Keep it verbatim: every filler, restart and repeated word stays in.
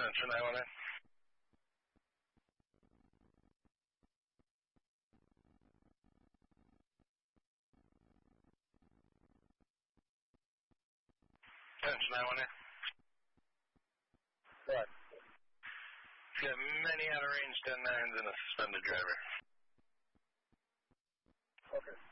Attention nine one nine. Attention nine one nine. What? You have many out of range ten nines and a suspended driver. Okay.